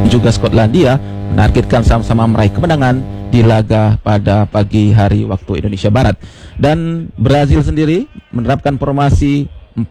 juga Skotlandia menargetkan sama-sama meraih kemenangan di laga pada pagi hari waktu Indonesia Barat. Dan Brazil sendiri menerapkan formasi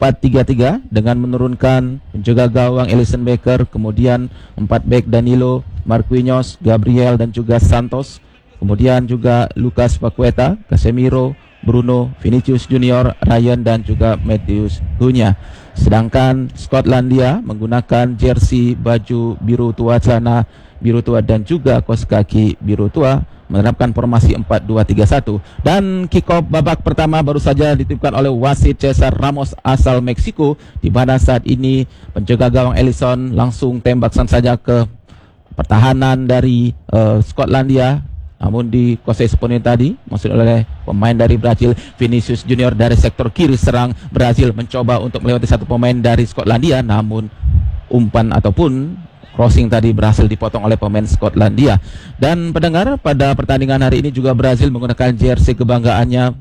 4-3-3 dengan menurunkan penjaga gawang Alisson Becker, kemudian 4 bek Danilo, Marquinhos, Gabriel dan juga Santos, kemudian juga Lucas Paqueta, Casemiro, Bruno, Vinicius Junior, Ryan dan juga Matheus Cunha. Sedangkan Skotlandia menggunakan jersey baju biru tua, celana biru tua dan juga kaos kaki biru tua, menerapkan formasi 4-2-3-1. Dan kick off babak pertama baru saja ditipkan oleh wasit Cesar Ramos asal Meksiko, di mana saat ini penjaga gawang Alisson langsung tembakan saja ke pertahanan dari Skotlandia, namun dikuasai sepenuhnya tadi maksud oleh pemain dari Brazil. Vinicius Junior dari sektor kiri serang Brazil mencoba untuk melewati satu pemain dari Skotlandia, namun umpan ataupun crossing tadi berhasil dipotong oleh pemain Skotlandia. Dan pendengar, pada pertandingan hari ini juga Brazil menggunakan jersey kebanggaannya,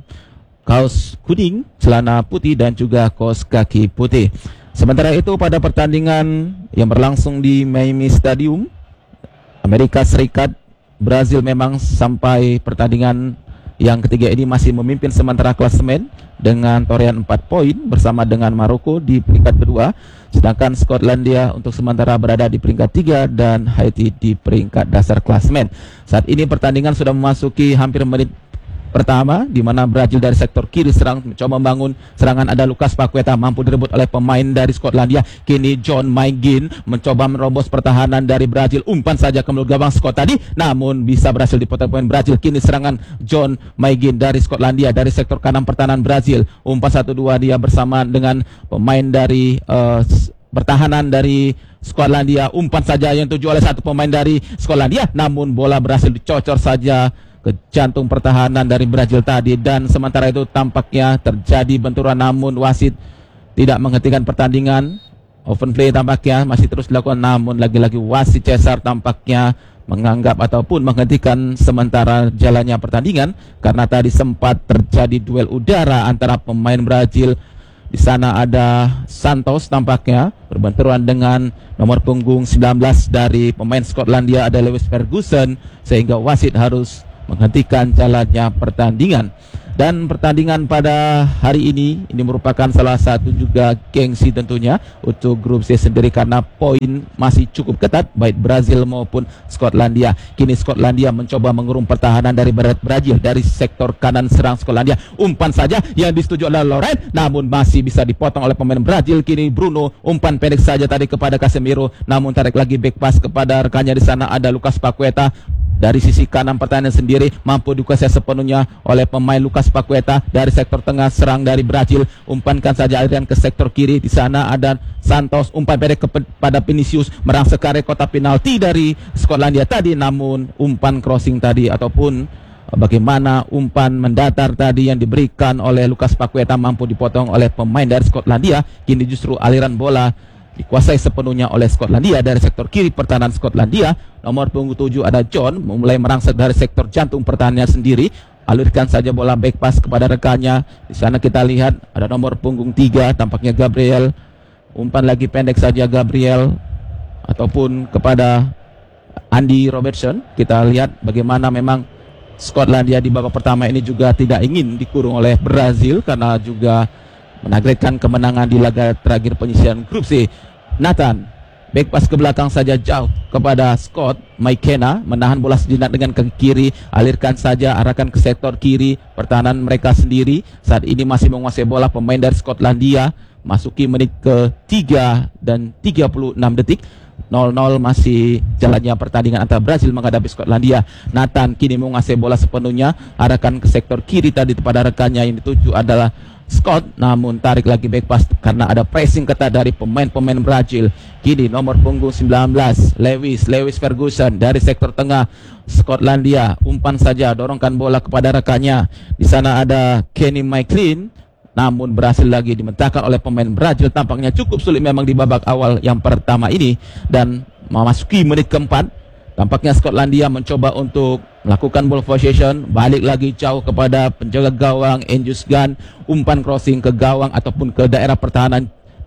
kaos kuning, celana putih dan juga kaos kaki putih. Sementara itu pada pertandingan yang berlangsung di Miami Stadium, Amerika Serikat, Brazil memang sampai pertandingan yang ketiga ini masih memimpin sementara klasemen dengan torehan 4 poin bersama dengan Maroko di peringkat kedua, sedangkan Skotlandia untuk sementara berada di peringkat 3 dan Haiti di peringkat dasar klasemen. Saat ini pertandingan sudah memasuki hampir menit pertama, di mana Brazil dari sektor kiri serang mencoba membangun serangan. Ada Lucas Paqueta, mampu direbut oleh pemain dari Skotlandia. Kini John Maigin mencoba menerobos pertahanan dari Brazil, umpan saja ke mulut gawang Skot tadi, namun bisa berhasil dipotong pemain Brazil. Kini serangan John Maigin dari Skotlandia dari sektor kanan pertahanan Brazil, umpan 1-2 dia bersama dengan pemain dari pertahanan dari Skotlandia, umpan saja yang tuju oleh satu pemain dari Skotlandia, namun bola berhasil dicocor saja ke jantung pertahanan dari Brazil tadi. Dan sementara itu tampaknya terjadi benturan, namun wasit tidak menghentikan pertandingan. Open play tampaknya masih terus dilakukan, namun lagi-lagi wasit Cesar tampaknya menganggap ataupun menghentikan sementara jalannya pertandingan karena tadi sempat terjadi duel udara antara pemain Brazil. Di sana ada Santos tampaknya berbenturan dengan nomor punggung 19 dari pemain Skotlandia, ada Lewis Ferguson, sehingga wasit harus menghentikan jalannya pertandingan. Dan pertandingan pada hari ini merupakan salah satu juga gengsi tentunya untuk grup C sendiri karena poin masih cukup ketat baik Brazil maupun Skotlandia. Kini Skotlandia mencoba mengurung pertahanan dari Brazil dari sektor kanan serang Skotlandia, umpan saja yang disetujui oleh Laurent, namun masih bisa dipotong oleh pemain Brazil. Kini Bruno, umpan pendek saja tadi kepada Casemiro, namun tarik lagi back pass kepada rekannya. Di sana ada Lucas Paqueta dari sisi kanan pertahanan sendiri, mampu dikuasai sepenuhnya oleh pemain Lucas Paqueta dari sektor tengah serang dari Brazil, umpankan saja aliran ke sektor kiri. Di sana ada Santos, umpan pendek kepada Vinicius, merangsek ke area kotak penalti dari Skotlandia tadi, namun umpan crossing tadi ataupun bagaimana umpan mendatar tadi yang diberikan oleh Lucas Paqueta mampu dipotong oleh pemain dari Skotlandia. Kini justru aliran bola dikuasai sepenuhnya oleh Skotlandia dari sektor kiri pertahanan Skotlandia. Nomor punggung 7 ada John, mulai merangsek dari sektor jantung pertahanannya sendiri, alirkan saja bola back pass kepada rekannya. Di sana kita lihat ada nomor punggung 3 tampaknya Gabriel, umpan lagi pendek saja Gabriel ataupun kepada Andy Robertson. Kita lihat bagaimana memang Skotlandia di babak pertama ini juga tidak ingin dikurung oleh Brazil karena juga menargetkan kemenangan di laga terakhir penyisihan grup C. Nathan, back pass ke belakang saja jauh kepada Scott. McKenna menahan bola sejenak dengan kaki kiri, alirkan saja, arahkan ke sektor kiri pertahanan mereka sendiri. Saat ini masih menguasai bola pemain dari Skotlandia. Masuki menit ke-3 dan 36 detik. 0-0 masih jalannya pertandingan antara Brazil menghadapi Skotlandia. Nathan kini menguasai bola sepenuhnya, arahkan ke sektor kiri tadi kepada rekannya yang dituju adalah Scott, namun tarik lagi back pass karena ada pressing ketat dari pemain-pemain Brazil. Kini nomor punggung 19 Lewis Ferguson dari sektor tengah Skotlandia, umpan saja, dorongkan bola kepada rekannya. Di sana ada Kenny McLean, namun berhasil lagi dimentahkan oleh pemain Brazil. Tampaknya cukup sulit memang di babak awal yang pertama ini. Dan memasuki menit keempat, tampaknya Skotlandia mencoba untuk melakukan ball possession, balik lagi jauh kepada penjaga gawang Angus Gunn, umpan crossing ke gawang ataupun ke daerah pertahanan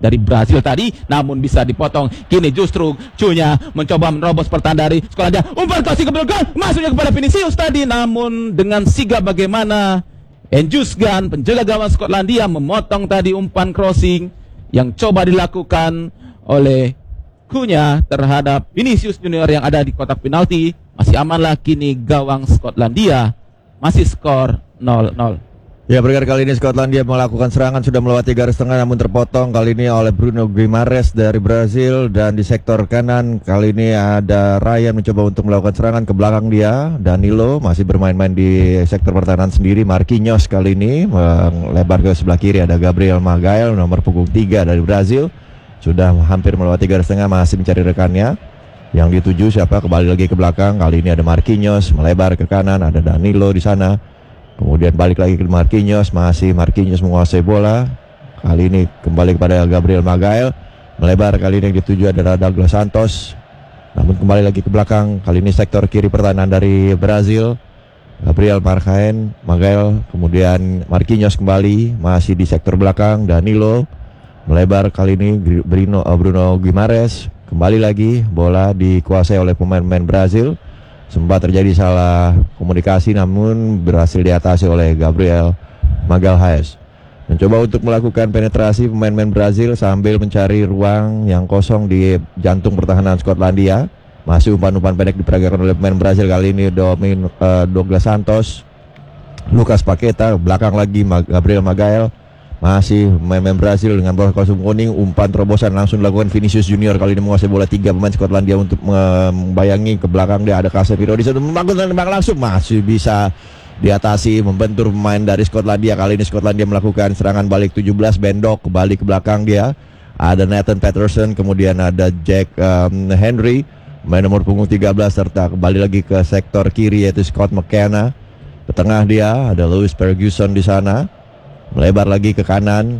dari Brazil tadi, namun bisa dipotong. Kini justru Cunha mencoba menerobos pertahanan dari Skotlandia. Umpan kasih ke belakang, masuknya kepada Vinicius tadi, namun dengan sigap bagaimana Engusgan, penjaga gawang Skotlandia, memotong tadi umpan crossing yang coba dilakukan oleh Cunha terhadap Vinicius Junior yang ada di kotak penalti. Masih amanlah kini gawang Skotlandia, masih skor 0-0. Ya, bergerak kali ini Skotlandia melakukan serangan, sudah melewati garis tengah namun terpotong kali ini oleh Bruno Guimaraes dari Brazil. Dan di sektor kanan kali ini ada Ryan mencoba untuk melakukan serangan ke belakang dia. Danilo masih bermain-main di sektor pertahanan sendiri. Marquinhos kali ini melebar ke sebelah kiri, ada Gabriel Magalhães nomor punggung 3 dari Brazil. Sudah hampir melewati garis tengah, masih mencari rekannya. Yang dituju siapa? Kembali lagi ke belakang. Kali ini ada Marquinhos melebar ke kanan, ada Danilo di sana. Kemudian balik lagi ke Marquinhos, masih Marquinhos menguasai bola. Kali ini kembali kepada Gabriel Magalhães, melebar, kali ini yang dituju adalah Douglas Santos. Namun kembali lagi ke belakang, kali ini sektor kiri pertahanan dari Brazil. Gabriel Magalhães, kemudian Marquinhos kembali, masih di sektor belakang. Danilo melebar, kali ini Bruno Guimaraes. Kembali lagi, bola dikuasai oleh pemain-pemain Brazil. Sempat terjadi salah komunikasi namun berhasil diatasi oleh Gabriel Magalhães. Mencoba untuk melakukan penetrasi pemain-pemain Brazil sambil mencari ruang yang kosong di jantung pertahanan Skotlandia. Masih umpan-umpan pendek diperagakan oleh pemain Brazil, kali ini Douglas Santos, Lucas Paqueta, belakang lagi Gabriel Magalhães. Masih pemain Brazil dengan bola kosong kuning, umpan terobosan langsung dilakukan Vinicius Junior, kali ini menguasai bola 3 pemain Skotlandia untuk membayangi ke belakang. Dia ada Casemiro di situ, membangun tembak langsung, masih bisa diatasi, membentur pemain dari Skotlandia. Kali ini Skotlandia melakukan serangan balik 17, Bendok kembali ke belakang dia. Ada Nathan Patterson, kemudian ada Jack Henry, pemain nomor punggung 13, serta kembali lagi ke sektor kiri yaitu Scott McKenna. Ke tengah dia ada Lewis Ferguson di sana. Melebar lagi ke kanan,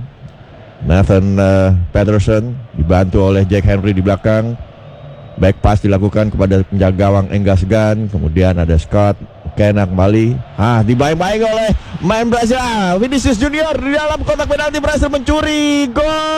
Nathan Patterson dibantu oleh Jack Henry di belakang. Back pass dilakukan kepada penjaga gawang Engusgan. Kemudian ada Scott McKenna kembali. Dibayang-bayang oleh main Brazil. Vinicius Junior di dalam kotak penalti berhasil mencuri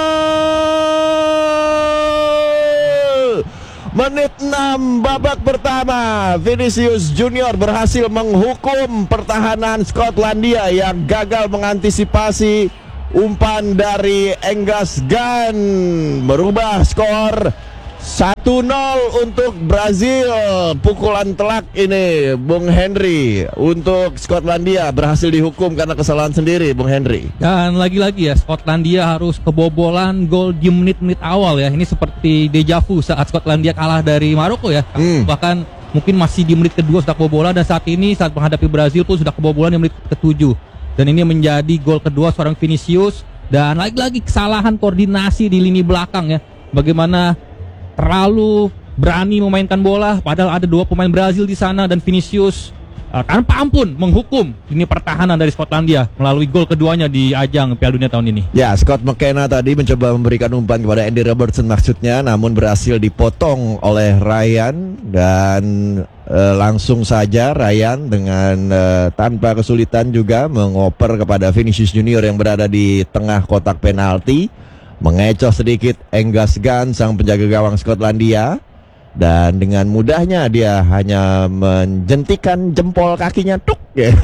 gol. Menit 6 babak pertama, Vinicius Junior berhasil menghukum pertahanan Skotlandia yang gagal mengantisipasi umpan dari Engusgan. Merubah skor 1-0 untuk Brazil. Pukulan telak ini Bung Henry untuk Skotlandia, berhasil dihukum karena kesalahan sendiri Bung Henry. Dan lagi-lagi ya, Skotlandia harus kebobolan gol di menit-menit awal ya. Ini seperti deja vu saat Skotlandia kalah dari Maroko ya. Bahkan mungkin masih di menit kedua sudah kebobolan, dan saat ini saat menghadapi Brazil pun sudah kebobolan di menit ke-7. Dan ini menjadi gol kedua seorang Vinicius. Dan lagi-lagi kesalahan koordinasi di lini belakang ya. Bagaimana terlalu berani memainkan bola, padahal ada 2 pemain Brazil di sana, dan Vinicius tanpa ampun menghukum ini pertahanan dari Skotlandia melalui gol keduanya di ajang Piala Dunia tahun ini. Ya, Scott McKenna tadi mencoba memberikan umpan kepada Andy Robertson maksudnya, namun berhasil dipotong oleh Ryan. Dan langsung saja Ryan dengan tanpa kesulitan juga mengoper kepada Vinicius Junior yang berada di tengah kotak penalti. Mengecoh sedikit Engusgan, sang penjaga gawang Skotlandia, dan dengan mudahnya dia hanya menjentikan jempol kakinya, tuk ya.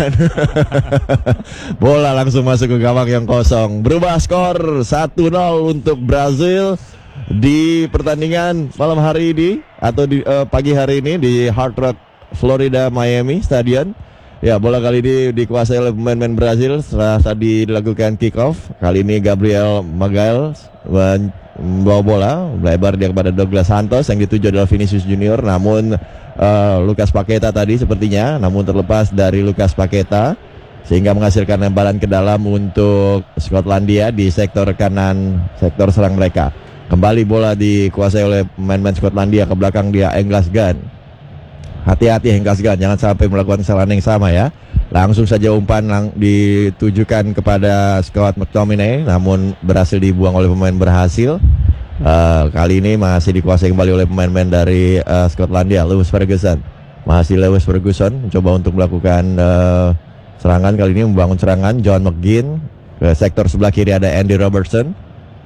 Bola langsung masuk ke gawang yang kosong. Berubah skor 1-0 untuk Brazil di pertandingan malam hari ini atau di pagi hari ini di Hard Rock Florida Miami Stadium. Ya, bola kali ini dikuasai oleh pemain-pemain Brazil setelah tadi dilakukan kick off. Kali ini Gabriel Magalhães membawa bola, melebar dia kepada Douglas Santos, yang dituju adalah Vinicius Junior. Namun Lucas Paqueta tadi sepertinya, namun terlepas dari Lucas Paqueta, sehingga menghasilkan lemparan ke dalam untuk Skotlandia di sektor kanan, sektor serang mereka. Kembali bola dikuasai oleh pemain-pemain Skotlandia, ke belakang dia Engusgan. Hati-hati Engusgan, jangan sampai melakukan kesalahan yang sama ya. Langsung saja umpan ditujukan kepada Scott McTominay, namun berhasil dibuang oleh pemain berhasil. Kali ini masih dikuasai kembali oleh pemain-pemain dari Skotlandia. Lewis Ferguson mencoba untuk melakukan serangan. Kali ini membangun serangan. John McGinn ke sektor sebelah kiri ada Andy Robertson.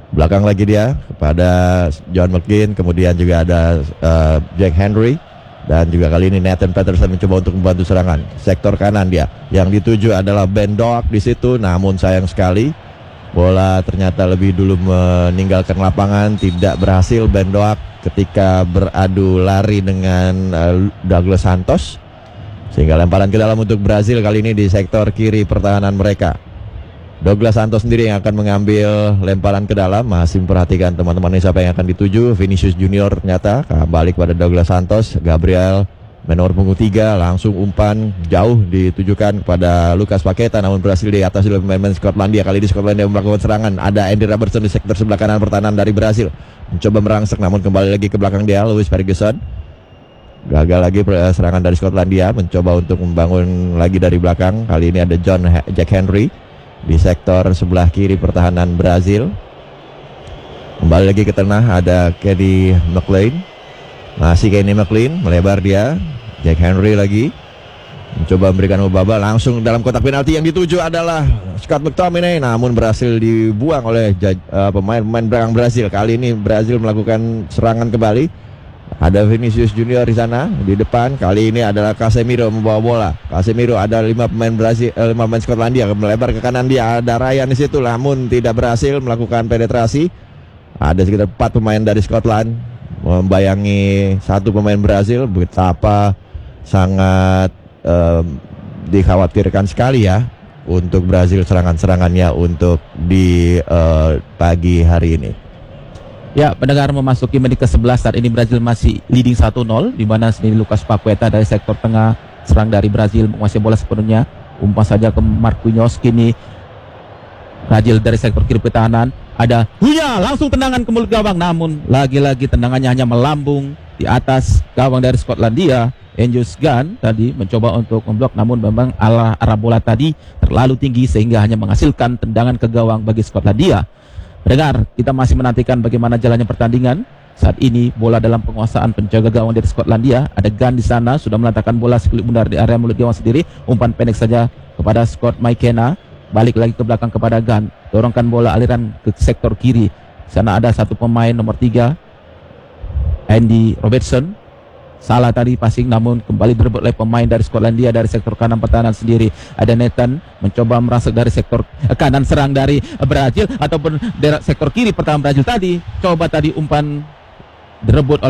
Belakang lagi dia kepada John McGinn, kemudian juga ada Jack Henry, dan juga kali ini Nathan Patterson mencoba untuk membantu serangan. Sektor kanan dia, yang dituju adalah Ben Doak di situ, namun sayang sekali bola ternyata lebih dulu meninggalkan lapangan, tidak berhasil Ben Doak ketika beradu lari dengan Douglas Santos, sehingga lemparan ke dalam untuk Brazil kali ini di sektor kiri pertahanan mereka. Douglas Santos sendiri yang akan mengambil lemparan ke dalam, masih memperhatikan teman-teman ini siapa yang akan dituju. Vinicius Junior ternyata kembali kepada Douglas Santos. Gabriel menor punggung 3, langsung umpan jauh ditujukan kepada Lucas Paqueta, namun berhasil di atas oleh pemain Skotlandia. Kali ini Skotlandia melakukan serangan, ada Andy Robertson di sektor sebelah kanan pertahanan dari Brasil, mencoba merangsek namun kembali lagi ke belakang dia. Louis Ferguson gagal lagi serangan dari Skotlandia, mencoba untuk membangun lagi dari belakang. Kali ini ada Jack Henry di sektor sebelah kiri pertahanan Brazil. Kembali lagi ke tengah, ada Kenny McLean. Masih Kenny McLean, melebar dia. Jack Henry lagi mencoba memberikan ubah-ubah, langsung dalam kotak penalti. Yang dituju adalah Scott McTominay, namun berhasil dibuang oleh pemain belakang Brazil. Kali ini Brazil melakukan serangan kembali. Ada Vinicius Junior di sana di depan. Kali ini adalah Casemiro membawa bola. Casemiro, ada 5 pemain Brazil, 5 pemain Skotlandia melebar ke kanan dia. Ada Ryan di situ, namun tidak berhasil melakukan penetrasi. Ada sekitar 4 pemain dari Scotland membayangi 1 pemain Brazil. Betapa sangat dikhawatirkan sekali ya untuk Brazil serangan-serangannya untuk di pagi hari ini. Ya, pendengar, memasuki menit ke-11 saat ini Brazil masih leading 1-0, di mana sendiri Lucas Paqueta dari sektor tengah serang dari Brazil menguasai bola sepenuhnya. Umpan saja ke Marquinhos, kini Brazil dari sektor kiri pertahanan. Ada Huya, langsung tendangan ke mulut gawang, namun lagi-lagi tendangannya hanya melambung di atas gawang dari Skotlandia. Angus Gunn tadi mencoba untuk memblok, namun memang arah bola tadi terlalu tinggi sehingga hanya menghasilkan tendangan ke gawang bagi Skotlandia. Pendengar, kita masih menantikan bagaimana jalannya pertandingan. Saat ini bola dalam penguasaan penjaga gawang dari Skotlandia. Ada Gunn di sana, sudah meletakkan bola sekelip bundar di area mulut gawang sendiri. Umpan pendek saja kepada Scott McKenna. Balik lagi ke belakang kepada Gunn. Dorongkan bola aliran ke sektor kiri. Di sana ada 1 pemain nomor 3, Andy Robertson. Salah tadi passing, namun kembali direbut oleh pemain dari Skotlandia dari sektor kanan pertahanan sendiri. Ada Nathan mencoba merasuk dari sektor kanan serang dari Brazil, ataupun dari sektor kiri pertahanan Brazil tadi. Coba tadi umpan direbut oleh